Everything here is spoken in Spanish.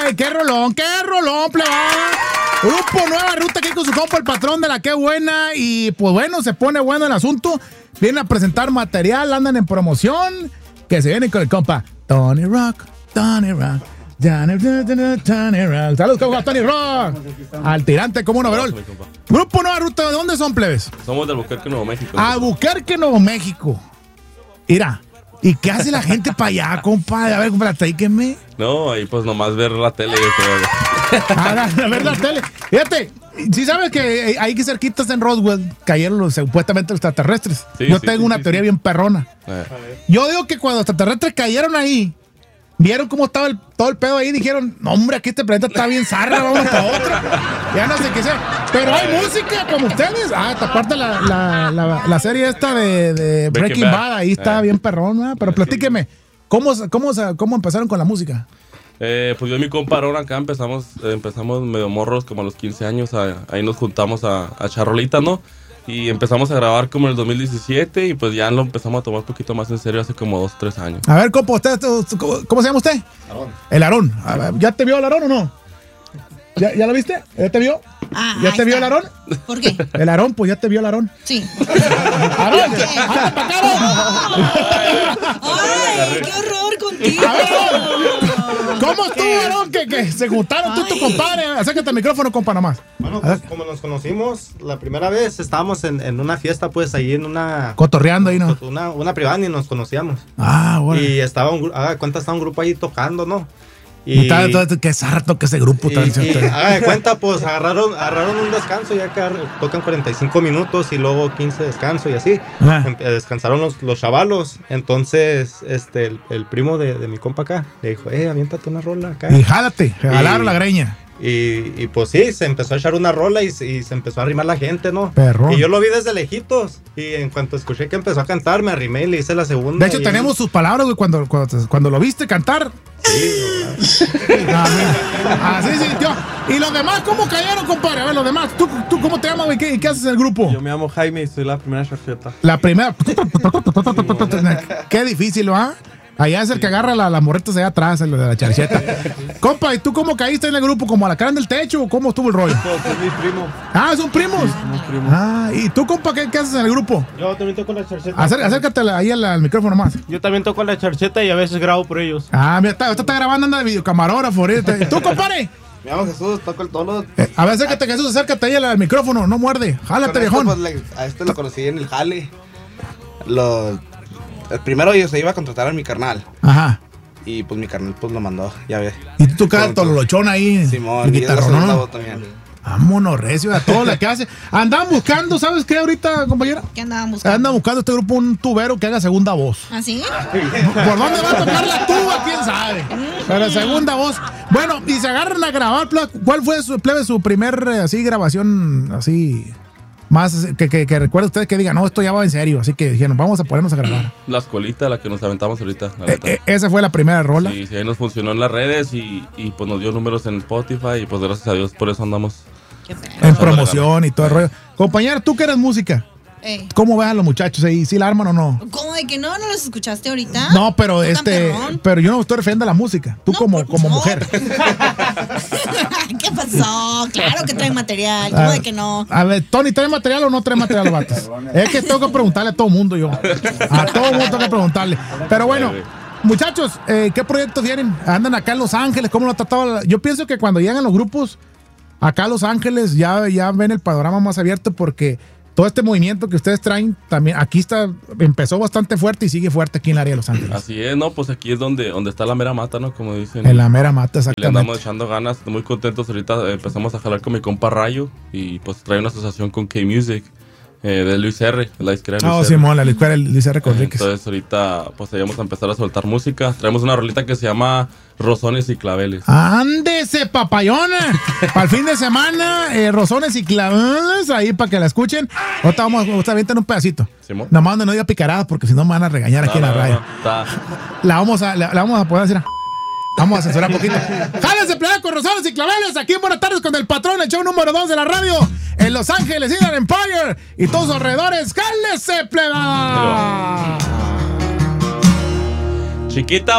qué rolón, plebada. Grupo Nueva Ruta aquí con su compa el patrón de la Qué Buena. Y pues bueno, se pone bueno el asunto. Vienen a presentar material, andan en promoción. Que se vienen con el compa Tony Rock. Saludos, compa Tony Rock. Al tirante como un overol. Grupo Nueva Ruta, ¿de dónde son, plebes? Somos de Albuquerque, Nuevo México. Albuquerque, Nuevo México. Mira. ¿Y qué hace la gente para allá, compadre? A ver, compadre, platíquenme. No, ahí pues nomás ver la tele. A ver la tele. Fíjate, si sabes que ahí que cerquitas en Roswell cayeron supuestamente los extraterrestres. Sí, Yo tengo una teoría bien perrona. Yo digo que cuando los extraterrestres cayeron ahí, vieron cómo estaba todo el pedo ahí y dijeron, no, hombre, aquí este planeta está bien zarra, vamos para otro. Ya no sé qué sea. Pero hay música como ustedes. Aparte la serie esta de Breaking Bad, ahí está bien perrona. Pero platíqueme, ¿cómo empezaron con la música? Pues yo y mi compa Aaron acá empezamos medio morros como a los 15 años. Ahí nos juntamos a charrolitas, ¿no? Y empezamos a grabar como en el 2017 y pues ya lo empezamos a tomar un poquito más en serio hace como 2 o 3 años. A ver, compa, ¿cómo se llama usted? Aarón. El Aarón. ¿Ya te vio el Aarón o no? ¿Ya lo viste? ¿Ya te vio? ¿Ya te vio el Aarón? ¿Por qué? El Aarón, pues ya te vio el Aarón. Sí. ¡Aarón! ¡Anda para acá, ¡Ay, qué horror contigo! ¿Cómo estuvo, Aarón? Que se juntaron tú y tu compadre. Acércate al micrófono, compa, nomás. Bueno, pues como nos conocimos la primera vez, estábamos en una fiesta, pues ahí en una... Cotorreando ahí, ¿no? Una privada y nos conocíamos. Bueno. Y estaba estaba un grupo ahí tocando, ¿no? Y qué sarto que ese grupo haga de cuenta, pues agarraron un descanso, ya que tocan 45 minutos y luego 15 descanso y así. Descansaron los chavalos. Entonces, el primo de mi compa acá le dijo, aviéntate una rola acá. Y jalaron la greña. Y pues sí, se empezó a echar una rola y se empezó a arrimar la gente, ¿no? Perrón. Y yo lo vi desde lejitos. Y en cuanto escuché que empezó a cantar, me arrimé y le hice la segunda. De hecho, tenemos sus palabras, güey, cuando lo viste cantar. Sí, así sintió. ¿Y los demás cómo cayeron, compadre? A ver, los demás. ¿Tú cómo te llamas, güey? ¿Qué haces en el grupo? Yo me llamo Jaime y soy la primera charcheta. La primera. Qué difícil, ¿ah? Allá es el que agarra las morretas allá atrás, el de la charcheta. Compa, ¿y tú cómo caíste en el grupo? ¿Como alacrán del techo o cómo estuvo el rollo? Es mi primo. ¿Son primos? Sí, somos primos. ¿Y tú, compa, qué haces en el grupo? Yo también toco la charcheta. Acércate ahí al micrófono más. Yo también toco la charcheta y a veces grabo por ellos. Mira, está grabando, anda de videocamarógrafo. ¿Tú, compadre? Me llamo Jesús, toco el tono. A ver, acércate, Jesús, acércate ahí al micrófono, no muerde. Jálate, viejón. A lo conocí en el jale. El primero yo se iba a contratar a mi carnal. Ajá. Y pues mi carnal pues lo mandó, ya ves. Y tú tocas tololochón ahí. Simón, y guitarra, ¿no? También. Vámonos, recio, a todo lo que hace. Andaban buscando, ¿sabes qué ahorita, compañera? ¿Qué andaban buscando? Andan buscando este grupo un tubero que haga segunda voz. ¿Ah, sí? ¿Por dónde va a tocar la tuba? ¿Quién sabe? Pero segunda voz. Bueno, y se agarran a grabar. ¿Cuál fue su primer así grabación así? Más que recuerde usted que diga, no, esto ya va en serio. Así que dijeron, vamos a ponernos a grabar. La escuelita, la que nos aventamos ahorita. Esa fue la primera rola. Sí, ahí nos funcionó en las redes y pues nos dio números en Spotify y pues gracias a Dios por eso andamos. En promoción y todo el rollo. Compañera, tú que eres música, ¿cómo ves a los muchachos ahí? ¿Sí la arman o no? ¿Cómo de que no? ¿No los escuchaste ahorita? No, pero pero yo no estoy refiriendo a la música. Tú como mujer. ¿Qué pasó? Claro que trae material. ¿Cómo de que no? A ver, Tony, ¿trae material o no trae material los vatos? Es que tengo que preguntarle a todo mundo yo. A todo mundo tengo que preguntarle. Pero bueno, muchachos, ¿qué proyectos tienen? Andan acá en Los Ángeles, ¿cómo lo trataba? Yo pienso que cuando llegan los grupos acá a Los Ángeles ya ven el panorama más abierto porque todo este movimiento que ustedes traen también aquí empezó bastante fuerte y sigue fuerte aquí en el área de Los Ángeles. Así es, ¿no? Pues aquí es donde está la mera mata, ¿no? Como dicen. En la mera mata, exactamente. Y le andamos echando ganas, muy contentos. Ahorita empezamos a jalar con mi compa Rayo y pues trae una asociación con K-Music. De Luis R, la disquera de Luis R. Simón, la disquera de Luis R. Conríquez. Entonces ahorita pues vamos a empezar a soltar música. Traemos una rolita que se llama Rosones y Claveles. ¡Ándese, papayona! Para el fin de semana, Rosones y Claveles, ahí para que la escuchen. Ahorita vamos a aventar un pedacito. ¿Simón? Nomás no diga picaradas porque si no me van a regañar aquí en la radio. La vamos a poder decir. Vamos a censurar un poquito. ¡Jálense, plebada, con Rosones y Claveles! Aquí en Buenas Tardes con el Patrón, el show número 2 de la radio en Los Ángeles, Inland Empire y todos sus alrededores. ¡Jálense, plebada! Chiquita